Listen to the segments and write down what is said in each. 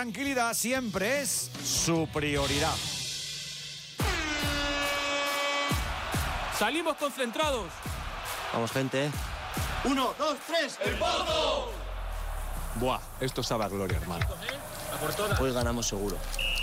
tranquilidad siempre es su prioridad. Salimos concentrados. Vamos, gente. 1, 2, 3. ¡El Pozo! Buah, esto sabe a gloria, hermano. Hoy ganamos seguro.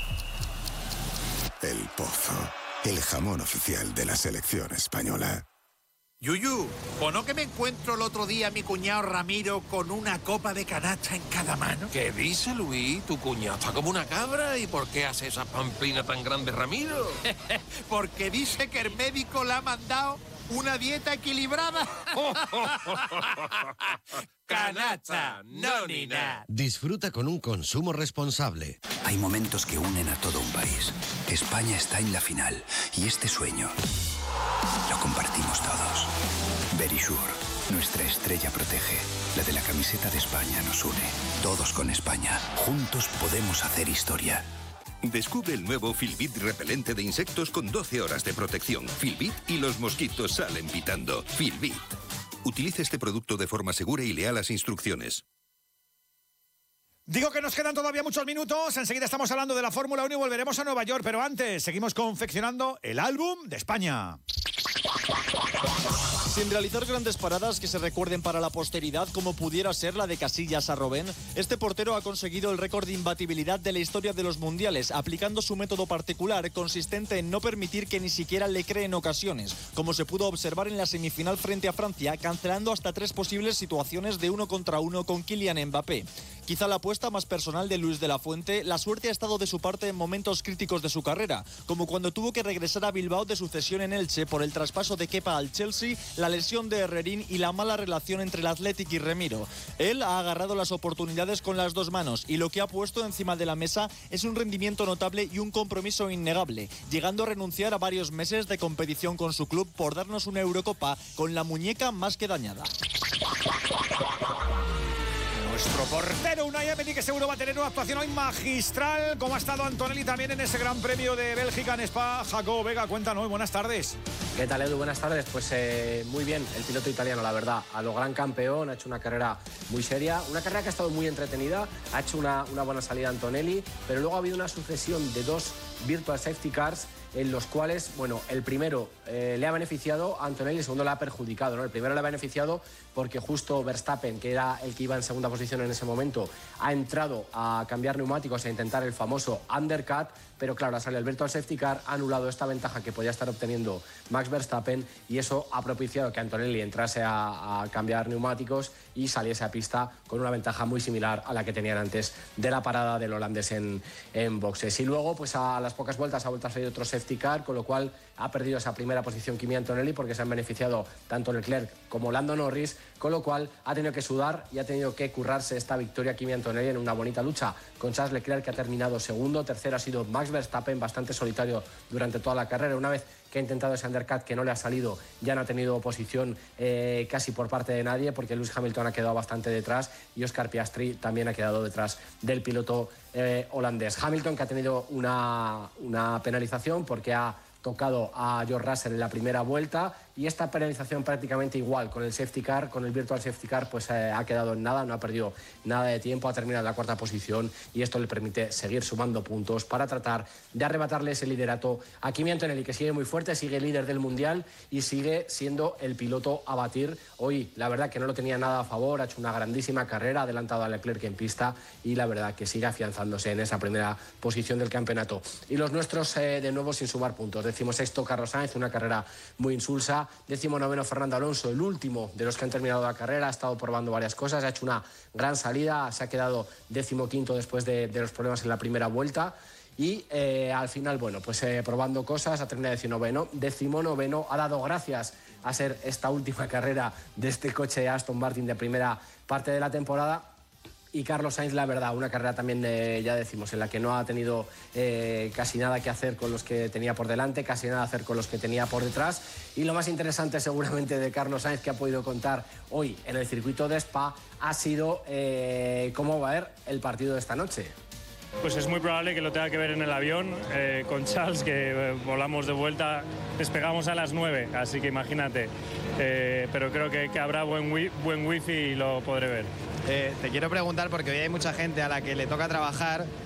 El Pozo, el jamón oficial de la selección española. Yuyu, ¿o no que me encuentro el otro día a mi cuñado Ramiro con una copa de canasta en cada mano? ¿Qué dice, Luis? Tu cuñado está como una cabra. ¿Y por qué hace esa pamplina tan grande, Ramiro? Porque dice que el médico le ha mandado una dieta equilibrada. Canasta, no ni nada. Disfruta con un consumo responsable. Hay momentos que unen a todo un país. España está en la final y este sueño lo compartimos todos. Verisure, nuestra estrella protege. La de la camiseta de España nos une. Todos con España. Juntos podemos hacer historia. Descubre el nuevo Filbit repelente de insectos con 12 horas de protección. Filbit y los mosquitos salen pitando. Filbit. Utilice este producto de forma segura y lea las instrucciones. Digo que nos quedan todavía muchos minutos. Enseguida estamos hablando de la Fórmula 1 y volveremos a Nueva York. Pero antes, seguimos confeccionando el álbum de España. Sin realizar grandes paradas que se recuerden para la posteridad, como pudiera ser la de Casillas a Robben, este portero ha conseguido el récord de imbatibilidad de la historia de los mundiales, aplicando su método particular, consistente en no permitir que ni siquiera le creen ocasiones, como se pudo observar en la semifinal frente a Francia, cancelando hasta 3 posibles situaciones de 1 contra 1 con Kylian Mbappé. Quizá la apuesta más personal de Luis de la Fuente, la suerte ha estado de su parte en momentos críticos de su carrera, como cuando tuvo que regresar a Bilbao de su cesión en Elche por el traspaso de Kepa al Chelsea, la lesión de Herrerín y la mala relación entre el Athletic y Remiro. Él ha agarrado las oportunidades con las 2 manos y lo que ha puesto encima de la mesa es un rendimiento notable y un compromiso innegable, llegando a renunciar a varios meses de competición con su club por darnos una Eurocopa con la muñeca más que dañada. Nuestro portero Unai Emery, que seguro va a tener una actuación hoy magistral, como ha estado Antonelli también en ese Gran Premio de Bélgica en Spa. Jacobo Vega, cuéntanos, buenas tardes. ¿Qué tal, Edu? Buenas tardes. Pues muy bien, el piloto italiano, la verdad. A lo gran campeón, ha hecho una carrera muy seria, una carrera que ha estado muy entretenida, ha hecho una buena salida Antonelli, pero luego ha habido una sucesión de 2 virtual safety cars en los cuales, bueno, el primero le ha beneficiado a Antonelli, el segundo le ha perjudicado, ¿no? El primero le ha beneficiado porque justo Verstappen, que era el que iba en segunda posición en ese momento, ha entrado a cambiar neumáticos e intentar el famoso undercut, pero claro, ha salido el virtual safety car, ha anulado esta ventaja que podía estar obteniendo Max Verstappen y eso ha propiciado que Antonelli entrase a cambiar neumáticos y saliese a pista con una ventaja muy similar a la que tenían antes de la parada del holandés en boxes. Y luego, pues a las pocas vueltas ha vuelto a salir otro safety car, con lo cual ha perdido esa primera posición Kimi Antonelli porque se han beneficiado tanto Leclerc como Lando Norris, con lo cual ha tenido que sudar y ha tenido que currarse esta victoria Kimi Antonelli en una bonita lucha con Charles Leclerc, que ha terminado segundo. Tercero ha sido Max Verstappen, bastante solitario durante toda la carrera. Una vez que ha intentado ese undercut que no le ha salido, ya no ha tenido oposición casi por parte de nadie, porque Lewis Hamilton ha quedado bastante detrás y Oscar Piastri también ha quedado detrás del piloto holandés. Hamilton, que ha tenido una penalización porque ha tocado a George Russell en la primera vuelta, y esta penalización prácticamente igual con el safety car, con el virtual safety car, pues ha quedado en nada, no ha perdido nada de tiempo, ha terminado en la 4ª posición y esto le permite seguir sumando puntos para tratar de arrebatarle ese liderato a Kimi Antonelli, que sigue muy fuerte, sigue líder del Mundial y sigue siendo el piloto a batir. Hoy la verdad que no lo tenía nada a favor, ha hecho una grandísima carrera, ha adelantado a Leclerc en pista y la verdad que sigue afianzándose en esa primera posición del campeonato. Y los nuestros de nuevo sin sumar puntos. 16º Carlos Sainz, una carrera muy insulsa. 19º Fernando Alonso, el último de los que han terminado la carrera, ha estado probando varias cosas, ha hecho una gran salida, se ha quedado 15º después de los problemas en la primera vuelta. Y al final, bueno, pues probando cosas, ha terminado 19º, ha dado gracias a ser esta última carrera de este coche de Aston Martin de primera parte de la temporada. Y Carlos Sainz, la verdad, una carrera también, ya decimos, en la que no ha tenido casi nada que hacer con los que tenía por delante, casi nada que hacer con los que tenía por detrás. Y lo más interesante seguramente de Carlos Sainz, que ha podido contar hoy en el circuito de Spa, ha sido cómo va a ir el partido de esta noche. Pues es muy probable que lo tenga que ver en el avión con Charles, que volamos de vuelta, despegamos a las 9, así que imagínate. Pero creo que habrá buen wifi y lo podré ver. Te quiero preguntar, porque hoy hay mucha gente a la que le toca trabajar